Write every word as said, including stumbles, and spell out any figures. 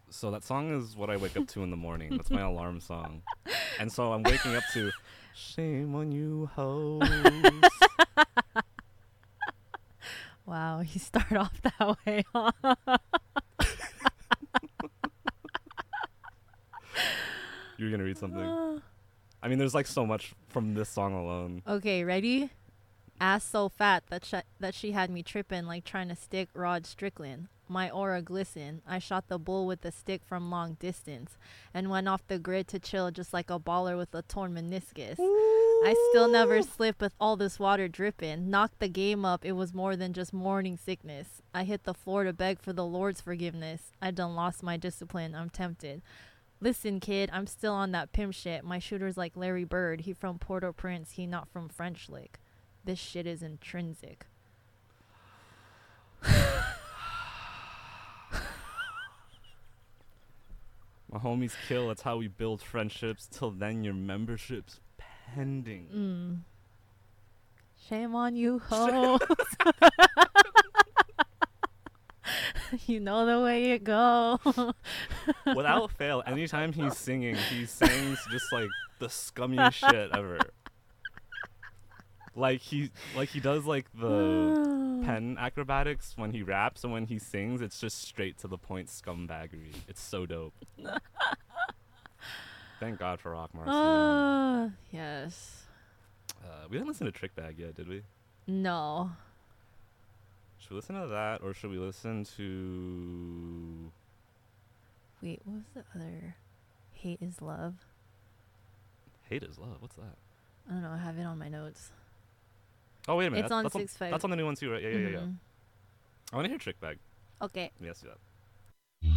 So that song is what I wake up to in the morning. That's my alarm song. And so I'm waking up to Shame on You Hoes. Wow, you start off that way, huh? You were gonna read something. I mean, there's like so much from this song alone. Okay, ready? Ass so fat that sh- that she had me tripping like trying to stick Rod Strickland. My aura glisten. I shot the bull with the stick from long distance and went off the grid to chill just like a baller with a torn meniscus. I still never slip with all this water dripping. Knocked the game up, it was more than just morning sickness. I hit the floor to beg for the Lord's forgiveness. I done lost my discipline, I'm tempted. Listen, kid, I'm still on that pimp shit. My shooter's like Larry Bird. He from Port-au-Prince, he not from French Lick. This shit is intrinsic. My homies kill. That's how we build friendships. Till then, your membership's pending. Mm. Shame on you, hoes. You know the way it go. Without fail, anytime he's singing, he sings just like the scummiest shit ever. Like he, like he does like the pen acrobatics when he raps, and when he sings, it's just straight to the point scumbaggery. It's so dope. Thank God for Rock Marcy. Uh, yes. Uh, we didn't listen to Trick Bag yet, did we? No. Should we listen to that, or should we listen to... Wait, what was the other? Hate is Love. Hate is Love? What's that? I don't know. I have it on my notes. Oh, wait a minute. It's that's, on that's six on, five. That's on the new one too, right? Yeah, yeah, yeah. Mhm. I want to hear Trick Bag. Okay. Yes, do that.